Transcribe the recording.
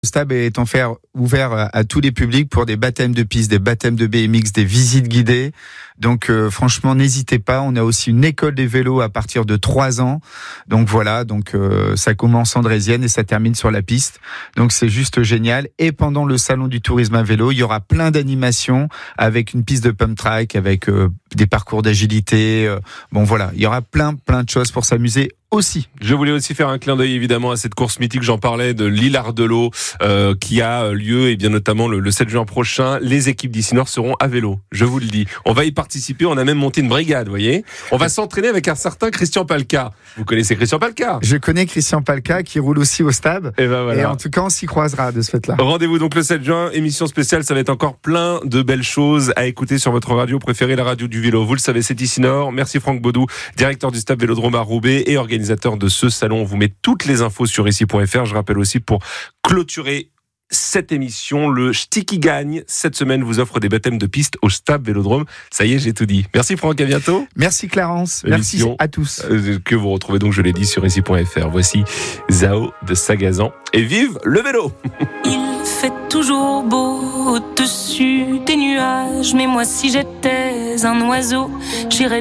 Le stade est ouvert à tous les publics pour des baptêmes de piste, des baptêmes de BMX, des visites guidées. Donc franchement, n'hésitez pas. On a aussi une école des vélos à partir de 3 ans. Donc voilà, ça commence andrésienne et ça termine sur la piste. Donc c'est juste génial. Et pendant le salon du tourisme à vélo, il y aura plein d'animations avec une piste de pump track, avec des parcours d'agilité. Il y aura plein de choses pour s'amuser aussi. Je voulais aussi faire un clin d'œil évidemment à cette course mythique, j'en parlais, de l'Île-Ardelot qui a lieu, et bien notamment le 7 juin prochain. Les équipes d'ici Nord seront à vélo, je vous le dis. On va y participer, on a même monté une brigade, vous voyez. On va s'entraîner avec un certain Christian Palka. Vous connaissez Christian Palka ? Je connais Christian Palka qui roule aussi au stade. Et ben voilà. Et en tout cas, on s'y croisera de ce fait-là. Rendez-vous donc le 7 juin, émission spéciale, ça va être encore plein de belles choses à écouter sur votre radio préférée, la radio du vélo. Vous le savez, c'est ici Nord. Merci Franck Baudou, directeur du stade Vélodrome à Roubaix et organisateur de ce salon. On vous met toutes les infos sur ici.fr. Je rappelle aussi, pour clôturer cette émission, le Ch'ti qui gagne cette semaine vous offre des baptêmes de piste au stade Vélodrome. Ça y est, j'ai tout dit. Merci Franck, à bientôt. Merci Clarence. Merci à tous. Que vous retrouvez donc, je l'ai dit, sur ici.fr. Voici Zao de Sagazan et vive le vélo. Il fait toujours beau au-dessus des nuages, mais moi si j'étais un oiseau, j'irais